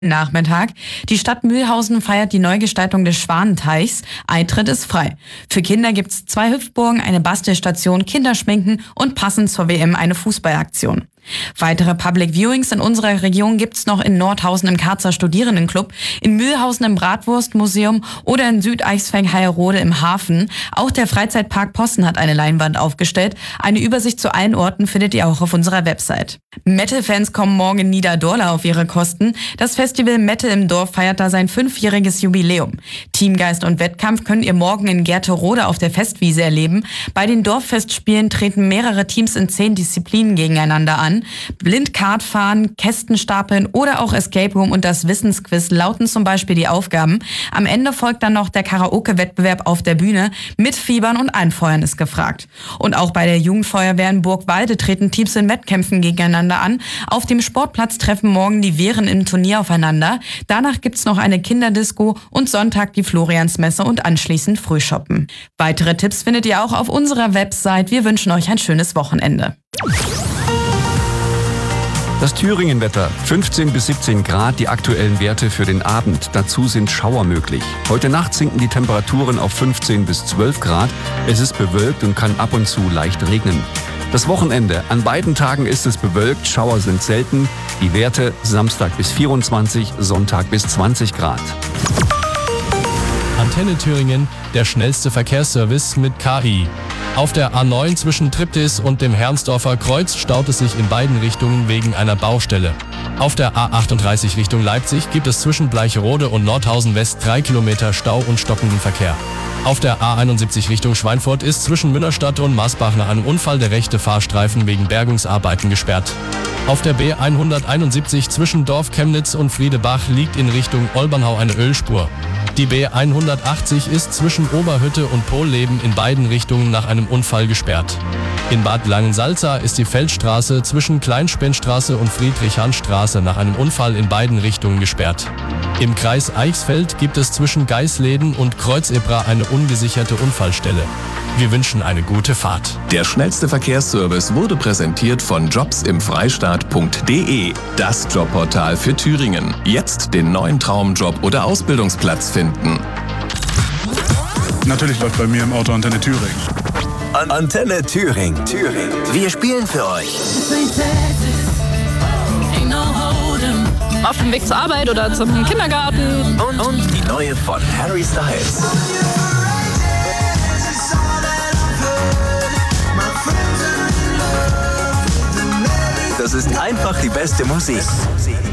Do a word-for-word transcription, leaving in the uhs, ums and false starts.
Nachmittag. Die Stadt Mühlhausen feiert die Neugestaltung des Schwanenteichs. Eintritt ist frei. Für Kinder gibt's zwei Hüpfburgen, eine Bastelstation, Kinderschminken und passend zur W M eine Fußballaktion. Weitere Public Viewings in unserer Region gibt's noch in Nordhausen im Karzer Studierendenclub, in Mühlhausen im Bratwurstmuseum oder in Südeichsfeld-Heierode im Hafen. Auch der Freizeitpark Possen hat eine Leinwand aufgestellt. Eine Übersicht zu allen Orten findet ihr auch auf unserer Website. Metal-Fans kommen morgen in Niederdorla auf ihre Kosten. Das Festival Metal im Dorf feiert da sein fünfjähriges Jubiläum. Teamgeist und Wettkampf könnt ihr morgen in Gerterode auf der Festwiese erleben. Bei den Dorffestspielen treten mehrere Teams in zehn Disziplinen gegeneinander an. Blind-Kart-Fahren, Kästen stapeln oder auch Escape Room und das Wissensquiz lauten zum Beispiel die Aufgaben. Am Ende folgt dann noch der Karaoke-Wettbewerb auf der Bühne. Mitfiebern und Anfeuern ist gefragt. Und auch bei der Jugendfeuerwehr in Burgwalde treten Teams in Wettkämpfen gegeneinander an. Auf dem Sportplatz treffen morgen die Wehren im Turnier aufeinander. Danach gibt's noch eine Kinderdisco und Sonntag die Floriansmesse und anschließend Frühshoppen. Weitere Tipps findet ihr auch auf unserer Website. Wir wünschen euch ein schönes Wochenende. Das Thüringen-Wetter, fünfzehn bis siebzehn Grad, die aktuellen Werte für den Abend. Dazu sind Schauer möglich. Heute Nacht sinken die Temperaturen auf fünfzehn bis zwölf Grad. Es ist bewölkt und kann ab und zu leicht regnen. Das Wochenende, an beiden Tagen ist es bewölkt, Schauer sind selten. Die Werte Samstag bis vierundzwanzig, Sonntag bis zwanzig Grad. Antenne Thüringen, der schnellste Verkehrsservice mit K I. Auf der A neun zwischen Triptis und dem Hermsdorfer Kreuz staut es sich in beiden Richtungen wegen einer Baustelle. Auf der A achtunddreißig Richtung Leipzig gibt es zwischen Bleicherode und Nordhausen West drei Kilometer Stau und stockenden Verkehr. Auf der A einundsiebzig Richtung Schweinfurt ist zwischen Münnerstadt und Maßbach nach einem Unfall der rechte Fahrstreifen wegen Bergungsarbeiten gesperrt. Auf der B hunderteinundsiebzig zwischen Dorf Chemnitz und Friedebach liegt in Richtung Olbernhau eine Ölspur. Die B hundertachtzig ist zwischen Oberhütte und Polleben in beiden Richtungen nach einem Unfall gesperrt. In Bad Langensalza ist die Feldstraße zwischen Kleinspennstraße und Friedrich-Hans-Straße nach einem Unfall in beiden Richtungen gesperrt. Im Kreis Eichsfeld gibt es zwischen Geisleden und Kreuzebra eine ungesicherte Unfallstelle. Wir wünschen eine gute Fahrt. Der schnellste Verkehrsservice wurde präsentiert von jobs im freistaat punkt de, das Jobportal für Thüringen. Jetzt den neuen Traumjob oder Ausbildungsplatz finden. Natürlich läuft bei mir im Auto Antenne Thüringen. An Antenne Thüringen. Thüringen. Wir spielen für euch. Auf dem Weg zur Arbeit oder zum Kindergarten. Und, und die neue von Harry Styles. Das ist einfach die beste Musik.